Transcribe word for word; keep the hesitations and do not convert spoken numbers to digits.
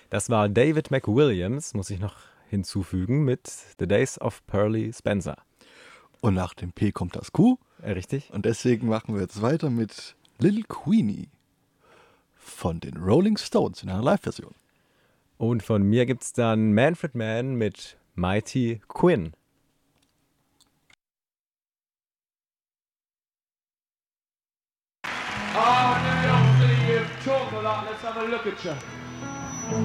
Das war David McWilliams, muss ich noch hinzufügen, mit The Days of Pearly Spencer. Und nach dem P kommt das Q. Äh, richtig? Und deswegen machen wir jetzt weiter mit Little Queenie von den Rolling Stones in einer Live-Version. Und von mir gibt's dann Manfred Mann mit Mighty Quinn. Oh, now you don't see you talk a lot. Let's have a look at you.